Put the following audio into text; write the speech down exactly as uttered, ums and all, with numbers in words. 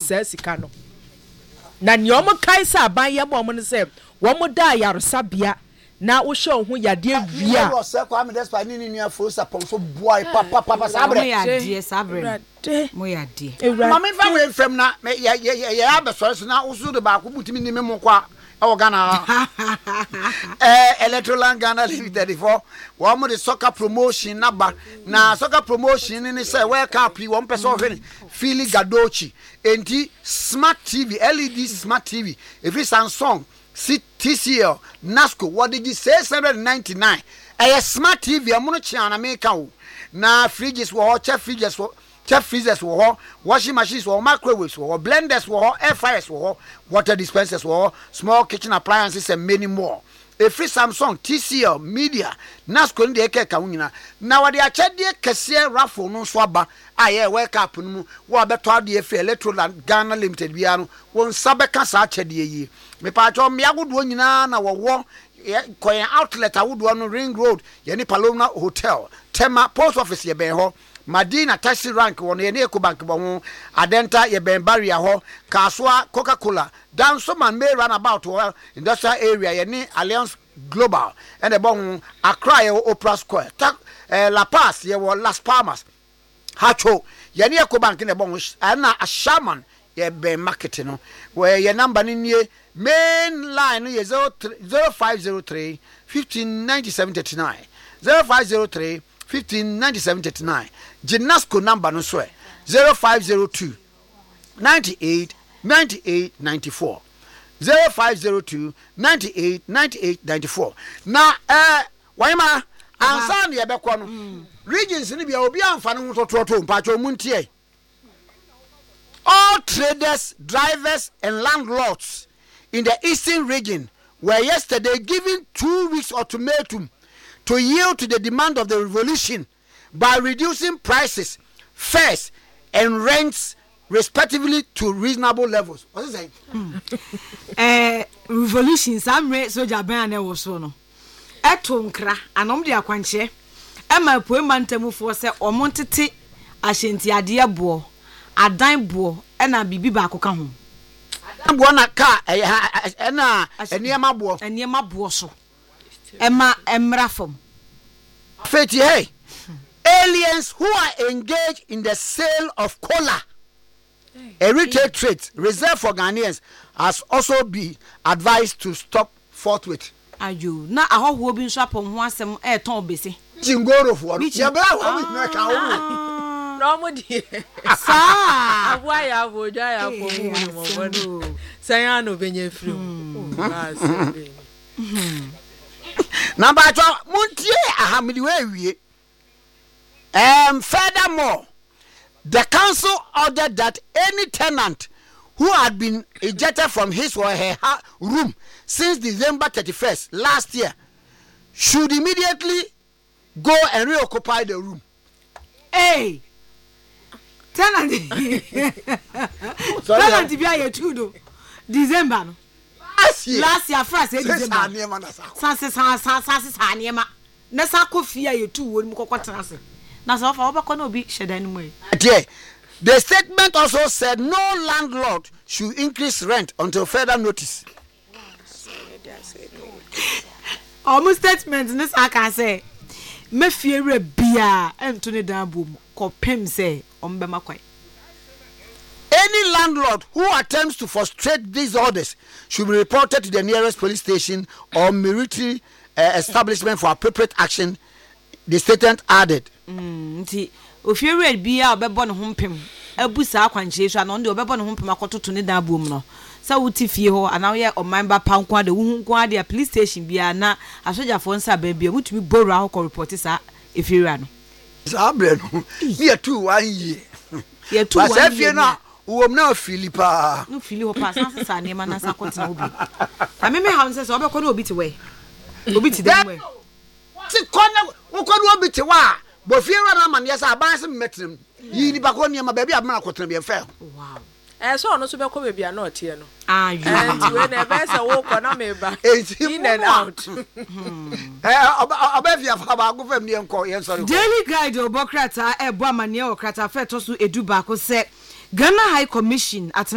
sa sika no na ne omo kai sa ban ye bo mo ne se wo mo da yaresabea na wo hwe ho yade wia wo se kwa me despa ni ni afro sa pon so boy papa papa sabre mo ya die sabre mo ya die ma me fa we fam na ya ya ya abesore so na wo so de ba ko butimi ni me mo kwa e Ghana eh Electroland Ghana Limited for wo mo the soccer promotion na ba na soccer promotion ni say welcome pre one person of Philly Gadochi enti smart T V L E D smart T V every Samsung T C L Nasco what did you say seven ninety-nine a smart T V amono chia na make o na fridges wo chef fridges wo chef freezers wo washing machines wo microwaves wo blenders wo air fryers wo water dispensers wo small kitchen appliances and many more a free Samsung T C L Media Nasco ndi eke ka wunyina na wade achede kese raffle no so aba aye wake up no wo abeto ade efe Electroland Ghana Limited bia no won sabeka sa achede yi me pa cho me agodo nyina na wo wo koyen outlet awodo no Ring Road ye ni Paloma Hotel Tema Post Office ye ben ho Madina Taxi Rank won ye ne Ecobank bo ho Adenta ye ben barrier ho Kaswa Coca-Cola Dansoman may run about well industrial area ye ni Alliance Global and the bon Accra ye Opera Square Ta, eh, La Paz ye wo Las Palmas Hacho ye ni Ecobank ne bon na a shaman ye ben market no where ye number ni nie main line is zero five zero three fifteen ninety-seven thirty-nine zero five zero three fifteen ninety-seven thirty-nine Ginasco number no so zero five zero two ninety-eight ninety-eight ninety-four zero five zero two ninety-eight ninety-eight ninety-four na eh wayma ansa ne yebekọ no regions ni bia obi amfa no tototo mpacho muntie all traders drivers and landlords in the eastern region were yesterday given two weeks ultimatum to yield to the demand of the revolution by reducing prices, fares, and rents respectively to reasonable levels. What is that? Eh, revolution samre soja ban na wo so no. Etonkra anom de akwanche. Ema poema ntamufo se omontete ahyenti ade abo, adan bo, ena bibi ba akoka ho. Bo na ka ena eniema bo eniema bo so ema emra fom feti hey aliens who are engaged in the sale of cola a retail trade reserved for Ghanaians has also been advised to stop forthwith. Ayo na ahoho bi nso apom ho asem e ton bese jingoro for ya bra ho bi na ka wo Romo di sa abua ya boja ya fomu mo bono sanya no benye free number two muntie ahamidi we wie um furthermore the council ordered that any tenant who had been ejected from his or her room since December thirty-first last year should immediately go and reoccupy the room. Hey, tenant, tenant be a two do December no. Last year, last year first December. Sanse sanse sanse sanema. Na sa kofia ye two won mu kokotena se. Na so fa obakọ na obi shedan mu e. The statement also said no landlord should increase rent until further notice. Almost statement this I can say. Me fear bia entone dan bom kopem say ombema kwai. Any landlord who attempts to frustrate these orders should be reported to the nearest police station or military uh, establishment for appropriate action, the statement added. Mm, nti ofie bia obebo ne hompem abusa akwanche so anon de obebo ne hompem akototo ne dan bom no sa wuti fie ho ana ye omamba pankwa de wuhu kwa de police station bia na asoja fo nsa ba bia mutumi boru ahoko report sa efiri no sa bre no me tu one year ye tu one year na uwom na Philippa no fili ho pass na sa ne ma na sa kotena obi ta me me ha nse so obeko na obi ti we obi ti dem we ti kona ukonu obi ti wa bo fiera na man yesa aban se metrem yi ni bako ni ma ba bia ma kotena bia fe. Wow. Eh so no so be ko bia na otie no. Ah you. And we never say wo ko na me ba. In and out. Eh obavia fa ba go fam ni enko yen sorry. Daily Guide obokrata e bo amane o krata fe to so edu ba ko se Ghana High Commission at